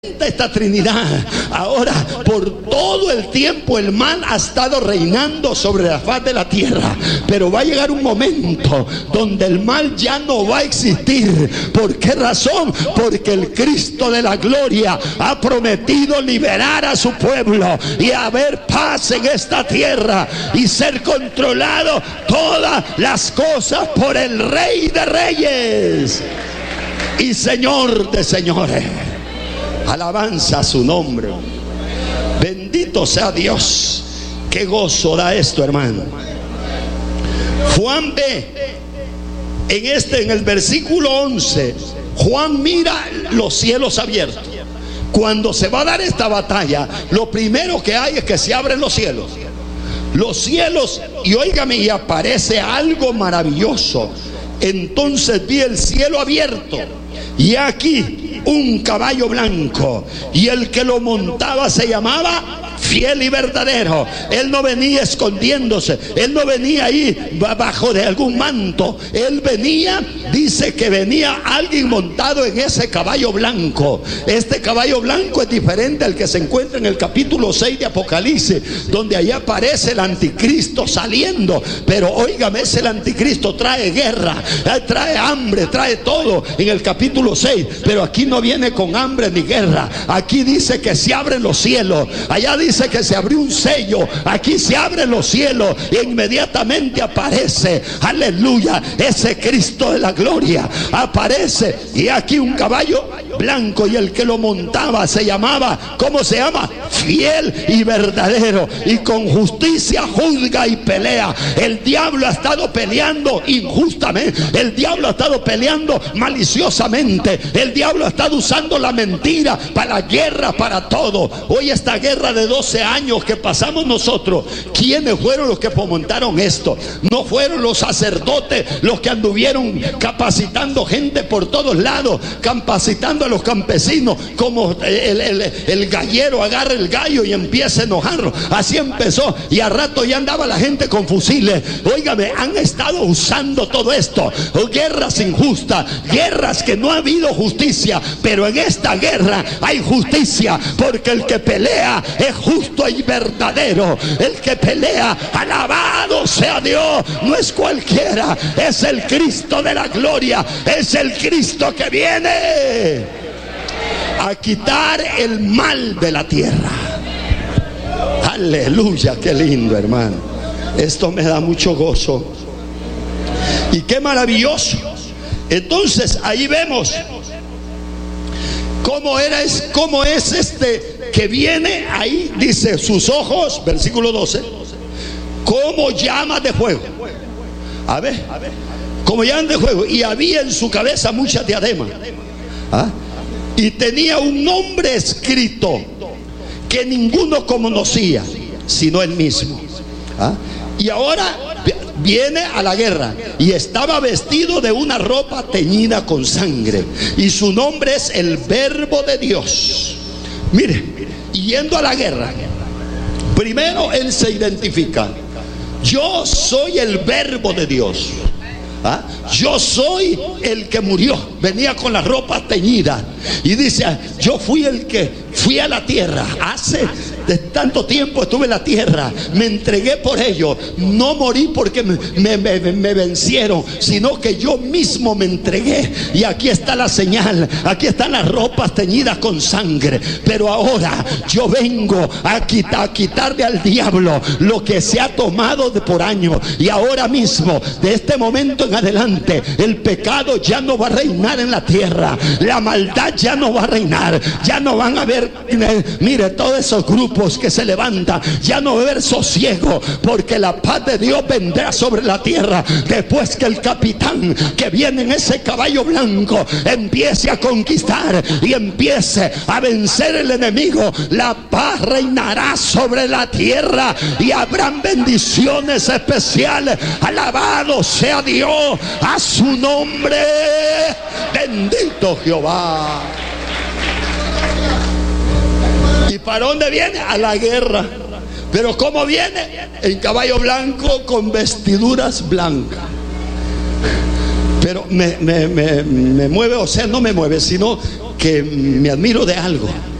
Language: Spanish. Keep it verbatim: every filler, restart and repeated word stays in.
esta Trinidad. Ahora, por todo el tiempo el mal ha estado reinando sobre la faz de la tierra, pero va a llegar un momento donde el mal ya no va a existir. ¿Por qué razón? Porque el Cristo de la gloria ha prometido liberar a su pueblo y haber paz en esta tierra y ser controlado todas las cosas por el Rey de Reyes y Señor de señores. Alabanza a su nombre. Bendito sea Dios. Qué gozo da esto, hermano. Juan ve en este, en el versículo once, Juan mira los cielos abiertos. Cuando se va a dar esta batalla, lo primero que hay es que se abren los cielos. Los cielos, y óigame, y aparece algo maravilloso. Entonces vi el cielo abierto, y aquí un caballo blanco, y el que lo montaba se llamaba Fiel y Verdadero. Él no venía escondiéndose, él no venía ahí bajo de algún manto. Él venía, dice que venía alguien montado en ese caballo blanco. Este caballo blanco es diferente al que se encuentra en el capítulo seis de Apocalipsis, donde allá aparece el anticristo saliendo. Pero óigame, ese el anticristo trae guerra, trae hambre, trae todo en el capítulo seis. Pero aquí no viene con hambre ni guerra. Aquí dice que se abren los cielos. Allá dice que se abrió un sello. Aquí se abren los cielos e inmediatamente aparece, aleluya, ese Cristo de la gloria aparece. Y aquí un caballo blanco, y el que lo montaba se llamaba, ¿cómo se llama? Fiel y Verdadero, y con justicia juzga y pelea. El diablo ha estado peleando injustamente, el diablo ha estado peleando maliciosamente, el diablo ha estado usando la mentira para la guerra, para todo. Hoy esta guerra de doce años que pasamos nosotros, ¿quiénes fueron los que fomentaron esto? No fueron los sacerdotes los que anduvieron capacitando gente por todos lados, capacitando a los campesinos, como el, el, el gallero agarra el gallo y empieza a enojarlo. Así empezó, y a rato ya andaba la gente con fusiles. Óigame, han estado usando todo esto, guerras injustas, guerras que no ha habido justicia. Pero en esta guerra hay justicia, porque el que pelea es justo y verdadero. El que pelea, alabado sea Dios, no es cualquiera, es el Cristo de la gloria, es el Cristo que viene a quitar el mal de la tierra. Aleluya, qué lindo, hermano. Esto me da mucho gozo y qué maravilloso. Entonces ahí vemos cómo era, es, cómo es este que viene ahí. Dice sus ojos, versículo doce, como llamas de fuego. A ver, como llamas de fuego, y había en su cabeza muchas diademas. ¿Ah? Y tenía un nombre escrito que ninguno conocía sino él mismo. ¿Ah? Y ahora viene a la guerra, y estaba vestido de una ropa teñida con sangre, y su nombre es el Verbo de Dios. Mire, yendo a la guerra, primero él se identifica: yo soy el Verbo de Dios. ¿Ah? Yo soy el que murió, venía con la ropa teñida, y dice: yo fui el que fui a la tierra, hace de tanto tiempo estuve en la tierra, me entregué por ellos, no morí porque me, me, me, me vencieron, sino que yo mismo me entregué. Y aquí está la señal, aquí están las ropas teñidas con sangre. Pero ahora yo vengo a, quitar, a quitarle al diablo lo que se ha tomado de por años. Y ahora mismo, de este momento en adelante, el pecado ya no va a reinar en la tierra, la maldad ya no va a reinar, ya no van a haber, mire, todos esos grupos que se levantan, ya no va a haber sosiego, porque la paz de Dios vendrá sobre la tierra después que el capitán que viene en ese caballo blanco empiece a conquistar y empiece a vencer el enemigo. La paz reinará sobre la tierra y habrán bendiciones especiales. Alabado sea Dios, a su nombre, bendito Jehová. ¿Y para dónde viene? A la guerra. Pero ¿cómo viene? En caballo blanco con vestiduras blancas. pero me, me, me, me mueve, o sea, no me mueve, sino que me admiro de algo.